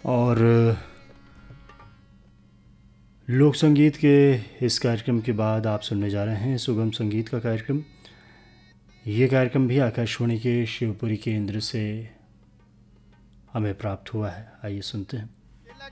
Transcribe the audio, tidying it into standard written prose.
और लोक संगीत के इस कार्यक्रम के बाद आप सुनने जा रहे हैं सुगम संगीत का कार्यक्रम। ये कार्यक्रम भी आकाशवाणी के शिवपुरी केंद्र से हमें प्राप्त हुआ है। आइए सुनते हैं।